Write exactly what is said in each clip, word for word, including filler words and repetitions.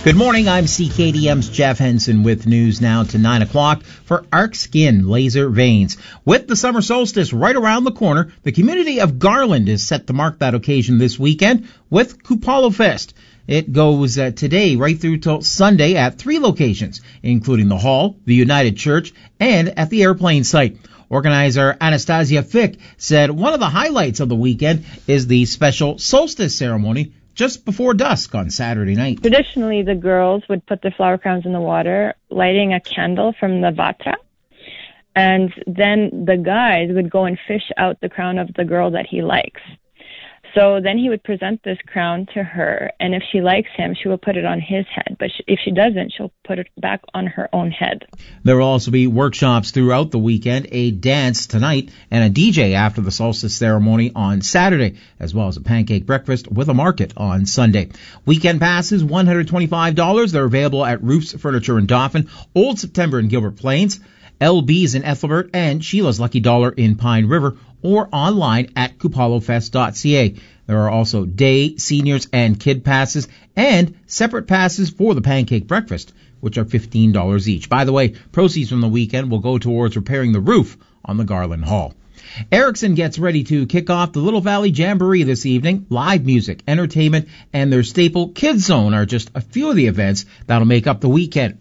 Good morning, I'm C K D M's Jeff Henson with news now to nine o'clock for Arc Skin Laser Veins. With the summer solstice right around the corner, the community of Garland is set to mark that occasion this weekend with Kupalo Fest. It goes uh, today right through till Sunday at three locations, including the Hall, the United Church, and at the airplane site. Organizer Anastasia Fick said one of the highlights of the weekend is the special solstice ceremony just before dusk on Saturday night. Traditionally, the girls would put their flower crowns in the water, lighting a candle from the vata, and then the guys would go and fish out the crown of the girl that he likes. So then he would present this crown to her, and if she likes him, she will put it on his head. But if she doesn't, she'll put it back on her own head. There will also be workshops throughout the weekend, a dance tonight, and a D J after the solstice ceremony on Saturday, as well as a pancake breakfast with a market on Sunday. Weekend passes, one hundred twenty-five dollars. They're available at Roof's Furniture in Dauphin, Old September in Gilbert Plains, L B's in Ethelbert, and Sheila's Lucky Dollar in Pine River, or online at kupalo fest dot c a. There are also day, seniors, and kid passes, and separate passes for the pancake breakfast, which are fifteen dollars each. By the way, proceeds from the weekend will go towards repairing the roof on the Garland Hall. Erickson gets ready to kick off the Little Valley Jamboree this evening. Live music, entertainment, and their staple Kids Zone are just a few of the events that'll make up the weekend.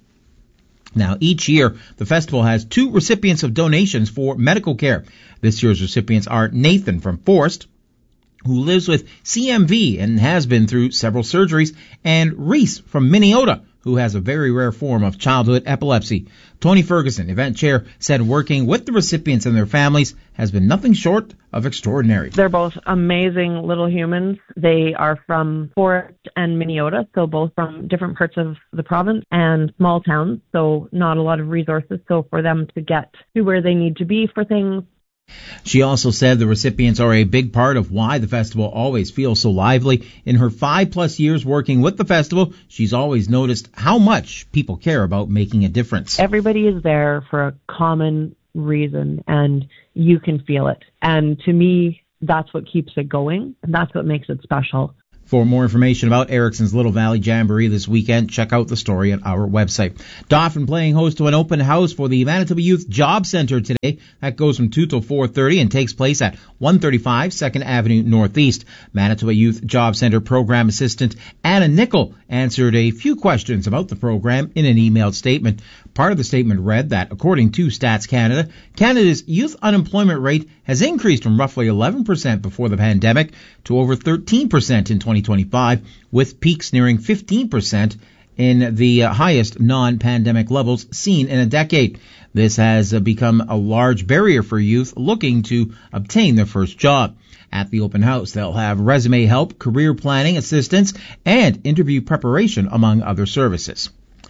Now, each year, the festival has two recipients of donations for medical care. This year's recipients are Nathan from Forest, who lives with C M V and has been through several surgeries, and Reese from Minneota, who has a very rare form of childhood epilepsy. Tony Ferguson, event chair, said working with the recipients and their families has been nothing short of extraordinary. They're both amazing little humans. They are from Forest and Minneota, so both from different parts of the province and small towns, so not a lot of resources. So for them to get to where they need to be for things. She also said the recipients are a big part of why the festival always feels so lively. In her five-plus years working with the festival, she's always noticed how much people care about making a difference. Everybody is there for a common reason, and you can feel it. And to me, that's what keeps it going, and that's what makes it special. For more information about Erickson's Little Valley Jamboree this weekend, check out the story at our website. Dauphin playing host to an open house for the Manitoba Youth Job Center today. That goes from two till four thirty and takes place at one thirty-five second Avenue Northeast. Manitoba Youth Job Center Program Assistant Anna Nickel answered a few questions about the program in an emailed statement. Part of the statement read that, according to Stats Canada, Canada's youth unemployment rate has increased from roughly eleven percent before the pandemic to over thirteen percent in twenty twenty-five, with peaks nearing fifteen percent in the uh, highest non-pandemic levels seen in a decade. This has uh, become a large barrier for youth looking to obtain their first job. At the open house, they'll have resume help, career planning assistance, and interview preparation, among other services.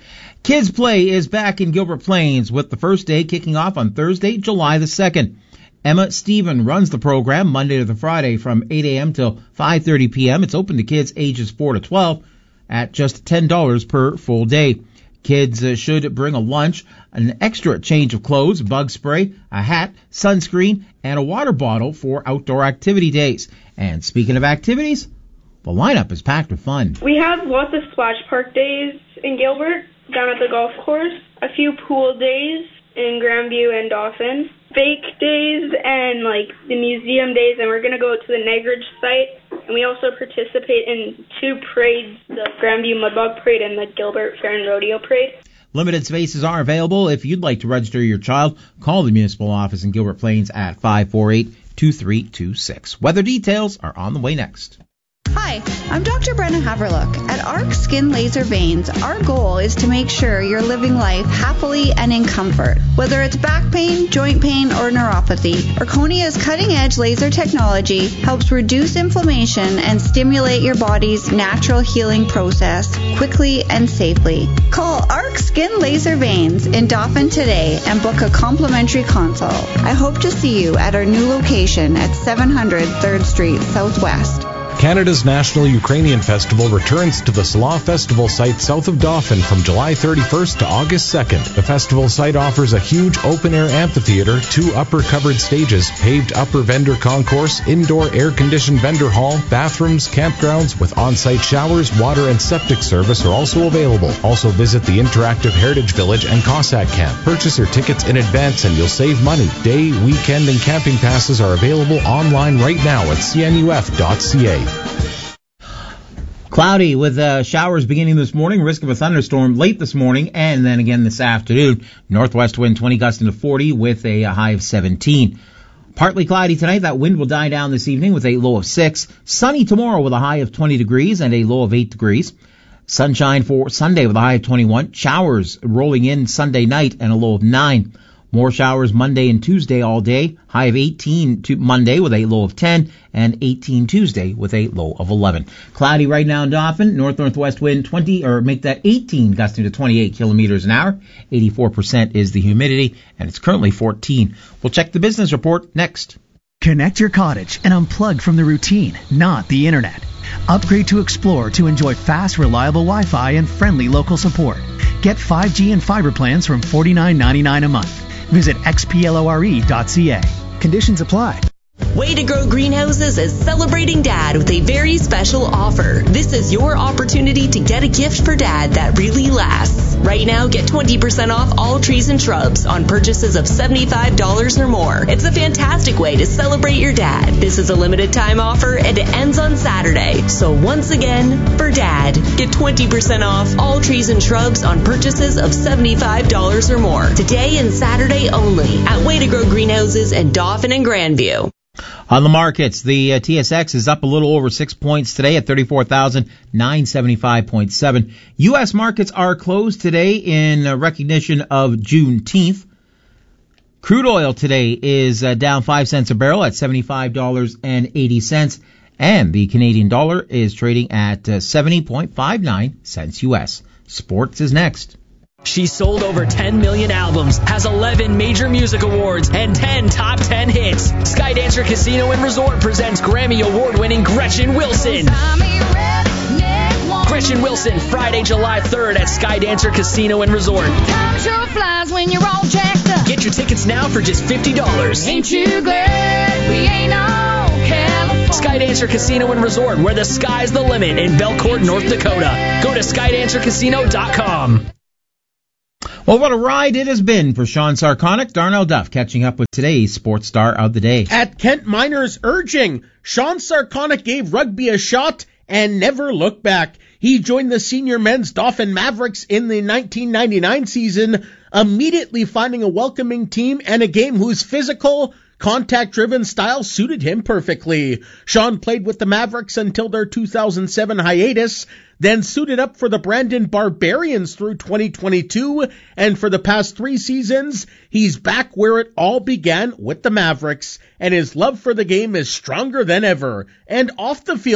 Kids Play is back in Gilbert Plains, with the first day kicking off on Thursday, July the second. Emma Stephen runs the program Monday to the Friday from eight a.m. till five thirty p.m. It's open to kids ages four to twelve at just ten dollars per full day. Kids uh, should bring a lunch, an extra change of clothes, bug spray, a hat, sunscreen, and a water bottle for outdoor activity days. And speaking of activities, the lineup is packed with fun. We have lots of splash park days in Gilbert, down at the golf course, a few pool days in Grandview and Dauphin, fake days and like the museum days, and we're going to go to the Negridge site. And we also participate in two parades, the Grandview Mudbog Parade and the Gilbert Fair and Rodeo Parade. Limited spaces are available. If you'd like to register your child, call the municipal office in Gilbert Plains at five four eight, two three two six. Weather details are on the way next. Hi, I'm Doctor Brenna Haverlook. At Arc Skin Laser Veins, our goal is to make sure you're living life happily and in comfort. Whether it's back pain, joint pain, or neuropathy, Arconia's cutting-edge laser technology helps reduce inflammation and stimulate your body's natural healing process quickly and safely. Call Arc Skin Laser Veins in Dauphin today and book a complimentary consult. I hope to see you at our new location at seven hundred third Street Southwest. Canada's National Ukrainian Festival returns to the Slaw Festival site south of Dauphin from July thirty-first to August second. The festival site offers a huge open-air amphitheater, two upper-covered stages, paved upper vendor concourse, indoor air-conditioned vendor hall, bathrooms, campgrounds with on-site showers, water, and septic service are also available. Also visit the interactive Heritage Village and Cossack Camp. Purchase your tickets in advance and you'll save money. Day, weekend, and camping passes are available online right now at c n u f dot c a. Cloudy with uh, showers beginning this morning, risk of a thunderstorm late this morning and then again this afternoon. Northwest wind twenty gusting to forty with a, a high of seventeen. Partly cloudy tonight. That wind will die down this evening with a low of six. Sunny tomorrow with a high of twenty degrees and a low of eight degrees. Sunshine for Sunday with a high of twenty-one. Showers rolling in Sunday night and a low of nine. More showers Monday and Tuesday all day. High of eighteen to Monday with a low of ten and eighteen Tuesday with a low of eleven. Cloudy right now in Dauphin. North-northwest wind twenty, or make that eighteen, gusting to twenty-eight kilometers an hour. eighty-four percent is the humidity, and it's currently fourteen. We'll check the business report next. Connect your cottage and unplug from the routine, not the internet. Upgrade to Explore to enjoy fast, reliable Wi-Fi and friendly local support. Get five G and fiber plans from forty-nine ninety-nine a month. Visit x p lore dot c a. Conditions apply. Way to Grow Greenhouses is celebrating Dad with a very special offer. This is your opportunity to get a gift for Dad that really lasts. Right now, get twenty percent off all trees and shrubs on purchases of seventy-five dollars or more. It's a fantastic way to celebrate your dad. This is a limited time offer and it ends on Saturday. So once again, for Dad, get twenty percent off all trees and shrubs on purchases of seventy-five dollars or more. Today and Saturday only at Way to Grow Greenhouses in Dauphin and Grandview. On the markets, the uh, T S X is up a little over six points today at thirty-four thousand nine hundred seventy-five point seven. U S markets are closed today in uh, recognition of Juneteenth. Crude oil today is uh, down five cents a barrel at seventy-five dollars and eighty cents. And the Canadian dollar is trading at uh, seventy point five nine cents U S. Sports is next. She's sold over ten million albums, has eleven major music awards, and ten top ten hits. Skydancer Casino and Resort presents Grammy Award-winning Gretchen Wilson. Gretchen Wilson, Friday, July third at Skydancer Casino and Resort. Get your tickets now for just fifty dollars. Ain't you glad we ain't on California? Skydancer Casino and Resort, where the sky's the limit in Belcourt, North Dakota. Go to skydancer casino dot com. Well, what a ride it has been for Sean Sarconic. Darnell Duff catching up with today's sports star of the day. At Kent Minor's urging, Sean Sarconic gave rugby a shot and never looked back. He joined the senior men's Dauphin Mavericks in the nineteen ninety-nine season, immediately finding a welcoming team and a game whose physical, contact-driven style suited him perfectly. Sean played with the Mavericks until their two thousand seven hiatus, then suited up for the Brandon Barbarians through twenty twenty-two, and for the past three seasons, he's back where it all began with the Mavericks, and his love for the game is stronger than ever. And off the field,